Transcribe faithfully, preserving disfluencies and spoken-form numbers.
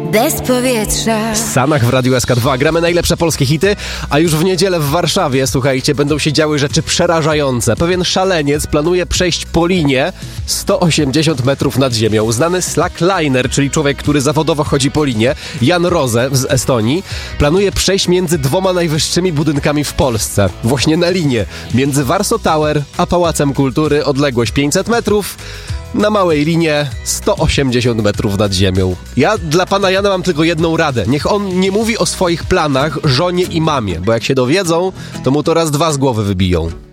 bez powietrza. Sanach w Radiu S K dwa. Gramy najlepsze polskie hity, a już w niedzielę w Warszawie, słuchajcie, będą się działy rzeczy przerażające. Pewien szaleniec planuje przejść po linie sto osiemdziesiąt metrów nad ziemią. Znany slackliner, czyli człowiek, który zawodowo chodzi po linie, Jan Rose z Estonii, planuje przejść między dwoma najwyższymi budynkami w Polsce. Właśnie na linię między Warsaw Tower a Pałacem Kultury, odległość pięćset metrów. Na małej linie sto osiemdziesiąt metrów nad ziemią. Ja dla pana Jana mam tylko jedną radę. Niech on nie mówi o swoich planach żonie i mamie, bo jak się dowiedzą, to mu to raz dwa z głowy wybiją.